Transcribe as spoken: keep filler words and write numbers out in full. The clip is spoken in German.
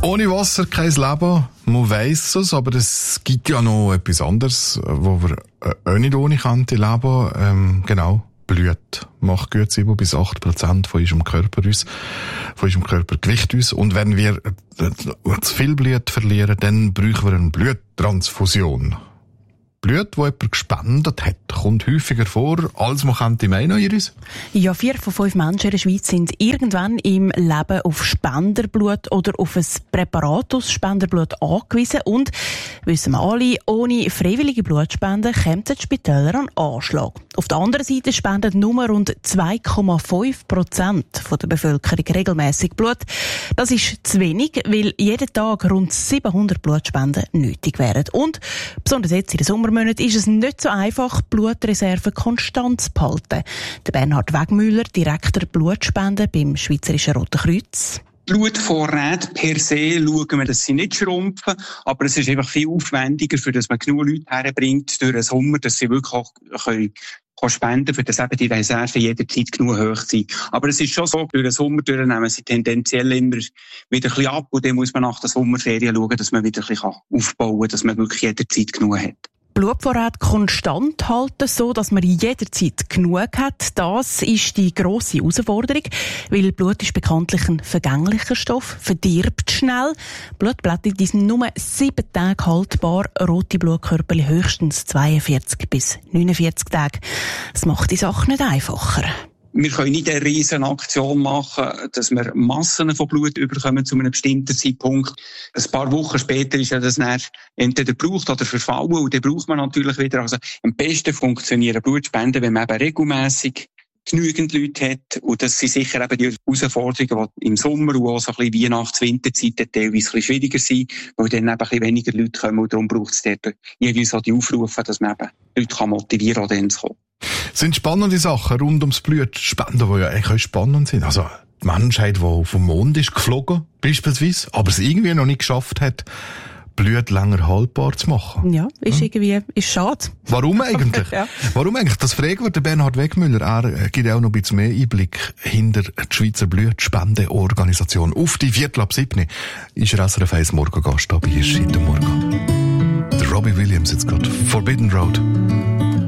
Ohne Wasser kein Leben, man weiss es, aber es gibt ja noch etwas anderes, wo wir auch nicht ohne könnte leben. Ähm, genau, Blut macht gut sieben bis acht Prozent von unserem Körper aus, von unserem Körpergewicht aus. Und wenn wir zu viel Blut verlieren, dann brauchen wir eine Bluttransfusion. Blut, das jemand gespendet hat, kommt häufiger vor, als man könnte meinen, Iris? Ja, vier von fünf Menschen in der Schweiz sind irgendwann im Leben auf Spenderblut oder auf ein Präparat aus Spenderblut angewiesen. Und, wissen wir alle, ohne freiwillige Blutspende kämen die Spitäler an Anschlag. Auf der anderen Seite spenden nur rund zwei Komma fünf Prozent der Bevölkerung regelmässig Blut. Das ist zu wenig, weil jeden Tag rund siebenhundert Blutspenden nötig wären. Und besonders jetzt in den Sommermonaten ist es nicht so einfach, Blutreserven konstant zu behalten. Der Bernhard Wegmüller, Direktor Blutspenden beim Schweizerischen Roten Kreuz. Blutvorräte per se schauen wir, dass sie nicht schrumpfen, aber es ist einfach viel aufwendiger, für dass man genug Leute herbringt durch den Sommer, dass sie wirklich auch können spenden, für das eben die Reserven jederzeit genug hoch sind. Aber es ist schon so, durch den Sommer nehmen sie tendenziell immer wieder ein bisschen ab und dann muss man nach der Sommerferien schauen, dass man wieder ein bisschen aufbauen kann, dass man wirklich jederzeit genug hat. Blutvorrat konstant halten, so dass man jederzeit genug hat. Das ist die grosse Herausforderung, weil Blut ist bekanntlich ein vergänglicher Stoff, verdirbt schnell. Blutplättchen sind nur sieben Tage haltbar, rote Blutkörperchen höchstens zweiundvierzig bis neunundvierzig Tage. Das macht die Sache nicht einfacher. Wir können nicht eine riesen Aktion machen, dass wir Massen von Blut überkommen zu einem bestimmten Zeitpunkt. Ein paar Wochen später ist ja das dann entweder gebraucht oder verfallen und dann braucht man natürlich wieder. Also am besten funktionieren Blutspenden, wenn man eben regelmässig genügend Leute hat. Und das sind sicher eben die Herausforderungen, die im Sommer und auch so ein bisschen Weihnachts-Winterzeit teilweise ein bisschen schwieriger sind, weil dann eben ein bisschen weniger Leute kommen und darum braucht es dort jeweils auch die Aufrufe, dass man eben Leute motivieren kann, auch dann zu kommen. Es sind spannende Sachen rund ums Blutspenden, die ja eigentlich auch spannend sind. Also die Menschheit, die auf den Mond ist geflogen, beispielsweise, aber es irgendwie noch nicht geschafft hat, Blut länger haltbar zu machen. Ja, ist hm. irgendwie, ist schade. Warum eigentlich? ja. Warum eigentlich? Das fragen wir den Bernhard Wegmüller. Er gibt auch noch ein bisschen mehr Einblick hinter die Schweizer Blutspendeorganisation. Auf die Viertel ab sieben ist er S R F eins Morgengast, da bei uns heute Morgen. Der Robbie Williams, jetzt gerade Forbidden Road.